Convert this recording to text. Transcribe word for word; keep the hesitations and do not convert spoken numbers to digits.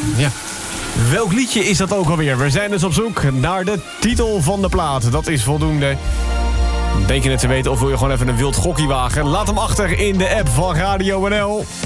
Ja. Welk liedje is dat ook alweer? We zijn dus op zoek naar de titel van de plaat. Dat is voldoende. Denk je het te weten of wil je gewoon even een wild gokkie wagen? Laat hem achter in de app van Radio N L.